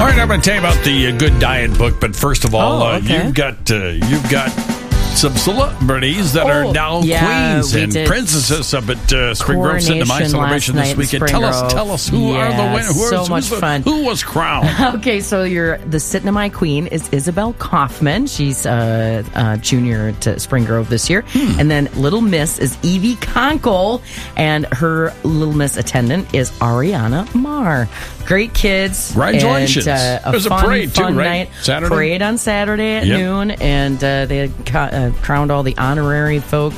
All right, I'm going to tell you about the Good Diet book, but first of all, okay. you've got some celebrities that are now queens and princesses up at Spring Grove Cinema celebration this weekend. Tell us who are the winners. So much fun. Who was crowned? Okay, so the Cinema queen is Isabel Kaufman. She's a junior to Spring Grove this year. And then Little Miss is Evie Conkle, and her Little Miss attendant is Ariana Marr. Great kids. Congratulations. And, There's a parade too, right? Night. Saturday? Parade on Saturday at noon, and they crowned all the honorary folk.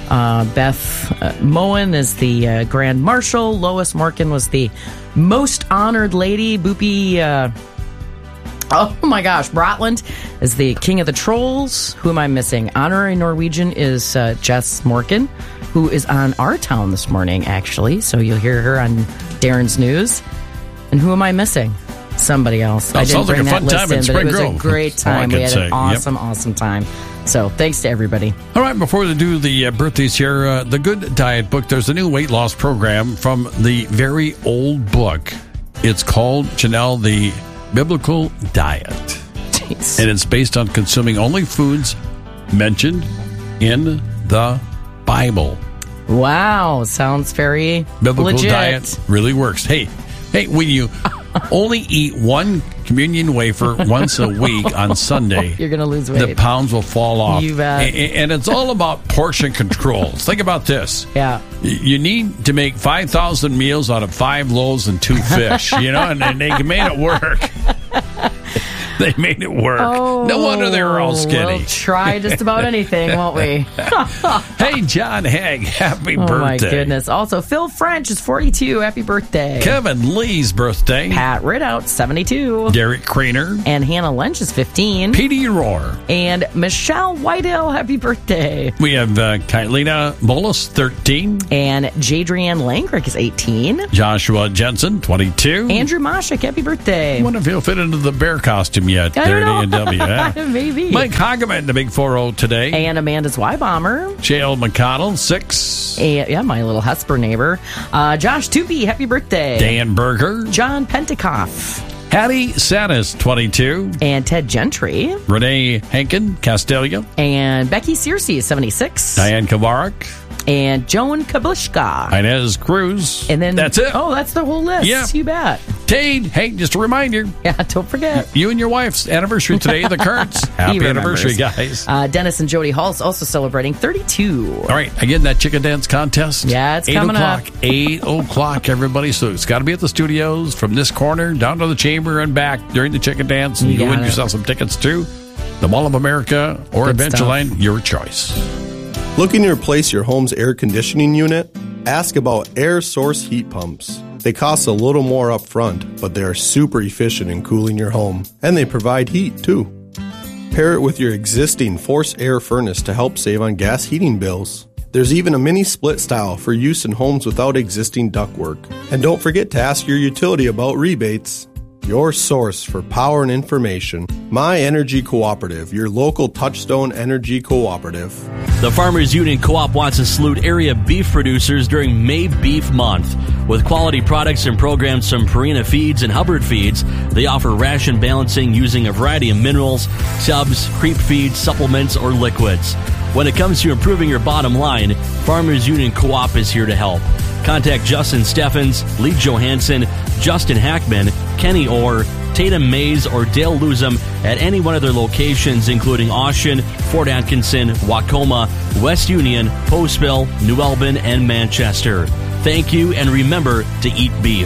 Beth Moen is the Grand Marshal. Lois Morgan was the most honored lady. Boopie, oh my gosh, Brotland is the King of the Trolls. Who am I missing? Honorary Norwegian is Jess Morgan, who is on Our Town this morning, actually. So you'll hear her on Darren's News. And who am I missing? Somebody else. I didn't bring that list in, but it was a great time. We had an awesome time. So thanks to everybody. All right, before we do the birthdays here, the Good Diet book, there's a new weight loss program from the very old book. It's called, Janelle, the Biblical Diet. Jeez. And it's based on consuming only foods mentioned in the Bible. Wow, sounds very Biblical legit. Diet really works. Hey, when you only eat one communion wafer once a week on Sunday, you're going to lose weight. The pounds will fall off. You bet. And it's all about portion control. Think about this. Yeah. You need to make 5,000 meals out of 5 loaves and 2 fish, and they made it work. They made it work. Oh, no wonder they were all skinny. We'll try just about anything, won't we? Hey, John Haig, happy birthday. Oh, my goodness. Also, Phil French is 42. Happy birthday. Kevin Lee's birthday. Pat Ridout, 72. Derek Craner. And Hannah Lynch is 15. Petey Rohr. And Michelle Whitehill, happy birthday. We have Kylina Bolus, 13. And Jadrian Langrick is 18. Joshua Jensen, 22. Andrew Moshik, happy birthday. I wonder if he'll fit into the bear costume yet. I don't know. A&W. Maybe. Mike Hageman, the big 4-0 today. And Amanda Zweibaummer. JL McConnell, 6. And, my little Hesper neighbor. Josh Toopy, happy birthday. Dan Berger. John Pentikoff. Hattie Sanis, 22. And Ted Gentry. Renee Hankin, Castelia. And Becky Searcy is 76. Diane Kavarik. And Joan Kablishka. Inez Cruz. And then that's it. Oh, that's the whole list. Yeah. You bet. Tade, hey, just a reminder. Yeah, don't forget. You and your wife's anniversary today, the Kurtz. Happy anniversary, guys. Dennis and Jody Hall's also celebrating 32. All right, again, that chicken dance contest. Yeah, it's coming up. 8 o'clock, everybody. So it's got to be at the studios from this corner down to the chamber and back during the chicken dance. And you win yourself some tickets to the Mall of America or Adventureland, your choice. Looking to replace your home's air conditioning unit? Ask about air source heat pumps. They cost a little more up front, but they are super efficient in cooling your home, and they provide heat too. Pair it with your existing forced air furnace to help save on gas heating bills. There's even a mini split style for use in homes without existing ductwork. And don't forget to ask your utility about rebates. Your source for power and information. My Energy Cooperative, your local Touchstone Energy Cooperative. The Farmers Union Co-op wants to salute area beef producers during May Beef Month. With quality products and programs from Purina Feeds and Hubbard Feeds, they offer ration balancing using a variety of minerals, subs, creep feeds, supplements, or liquids. When it comes to improving your bottom line, Farmers Union Co-op is here to help. Contact Justin Steffens, Lee Johansson, Justin Hackman, Kenny Orr, Tatum Mays, or Dale Luzum at any one of their locations, including Austin, Fort Atkinson, Wacoma, West Union, Postville, New Albin, and Manchester. Thank you, and remember to eat beef.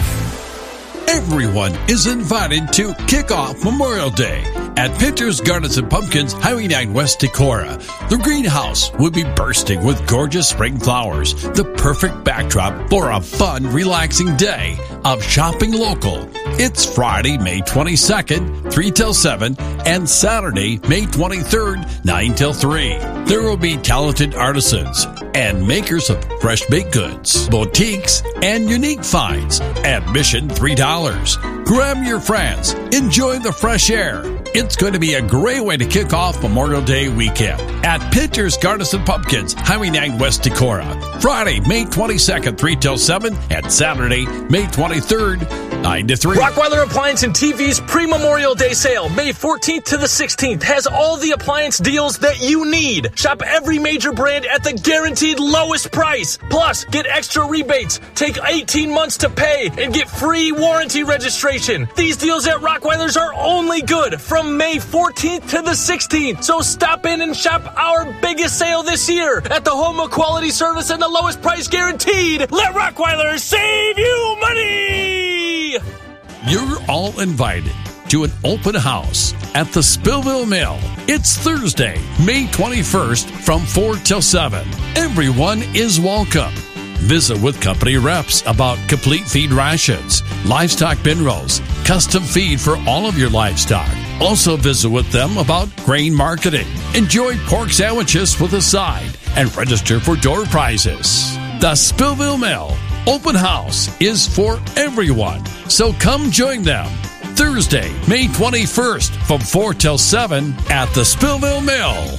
Everyone is invited to kick off Memorial Day at Pinter's Gardens and Pumpkins, Highway 9 West Decorah. The greenhouse will be bursting with gorgeous spring flowers, the perfect backdrop for a fun, relaxing day of shopping local. It's Friday, May 22nd, 3 till 7, and Saturday, May 23rd, 9 till 3. There will be talented artisans and makers of fresh baked goods, boutiques, and unique finds. Admission $3. Grab your friends. Enjoy the fresh air. It's going to be a great way to kick off Memorial Day weekend at Pinter's Gardens and Pumpkins, Highway 9 West Decorah. Friday, May 22nd, 3 till 7, and Saturday, May 23rd, 9 to 3. Rottweiler Appliance and TV's pre-Memorial Day sale, May 14th to the 16th, has all the appliance deals that you need. Shop every major brand at the guaranteed lowest price. Plus, get extra rebates, take 18 months to pay, and get free warranty registration. These deals at Rottweiler's are only good from May 14th to the 16th. So stop in and shop our biggest sale this year at the home of quality service and the lowest price guaranteed. Let Rottweiler save you money! You're all invited to an open house at the Spillville Mill. It's Thursday, May 21st from 4 till 7. Everyone is welcome. Visit with company reps about complete feed rations, livestock bin rolls, custom feed for all of your livestock. Also visit with them about grain marketing. Enjoy pork sandwiches with a side and register for door prizes. The Spillville Mill Open House is for everyone, so come join them. Thursday, May 21st from 4 till 7 at the Spillville Mill.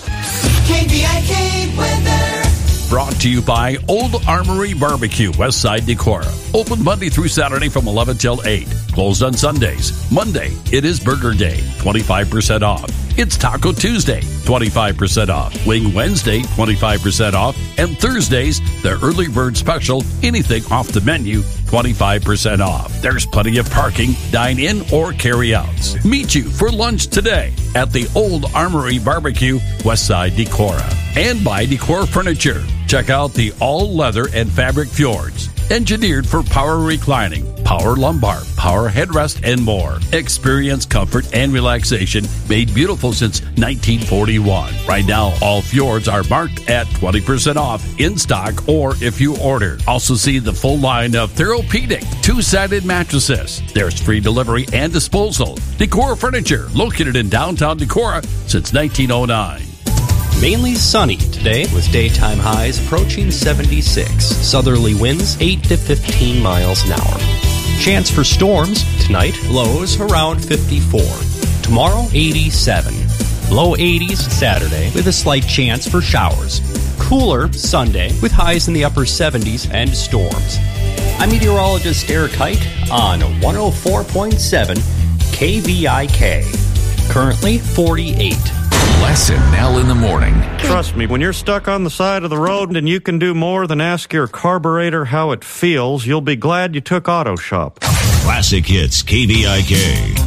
KVIK weather. Brought to you by Old Armory Barbecue, Westside Decorah. Open Monday through Saturday from 11 till 8. Closed on Sundays. Monday, it is Burger Day, 25% off. It's Taco Tuesday, 25% off. Wing Wednesday, 25% off. And Thursdays, the early bird special, anything off the menu, 25% off. There's plenty of parking, dine-in, or carry-outs. Meet you for lunch today at the Old Armory Barbecue, Westside Decorah. And by Decor Furniture. Check out the all-leather and fabric fjords. Engineered for power reclining, power lumbar, power headrest, and more. Experience comfort and relaxation made beautiful since 1941. Right now, all fjords are marked at 20% off in stock or if you order. Also see the full line of Therapeutic two-sided mattresses. There's free delivery and disposal. Decor Furniture, located in downtown Decorah since 1909. Mainly sunny today with daytime highs approaching 76. Southerly winds 8 to 15 miles an hour. Chance for storms tonight, lows around 54. Tomorrow, 87. Low 80s Saturday with a slight chance for showers. Cooler Sunday with highs in the upper 70s and storms. I'm meteorologist Eric Height on 104.7 KVIK. Currently 48. Les and Nell in the morning. Trust me, when you're stuck on the side of the road and you can do more than ask your carburetor how it feels, you'll be glad you took Auto Shop. Classic Hits KVIK.